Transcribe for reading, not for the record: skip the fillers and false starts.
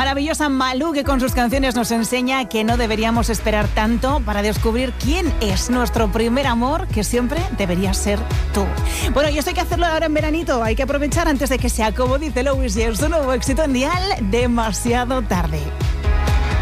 Maravillosa Malú, que con sus canciones nos enseña que no deberíamos esperar tanto para descubrir quién es nuestro primer amor, que siempre debería ser tú. Bueno, y esto hay que hacerlo ahora en veranito, hay que aprovechar antes de que sea, como dice Louis, y en su nuevo éxito en Dial, Demasiado tarde.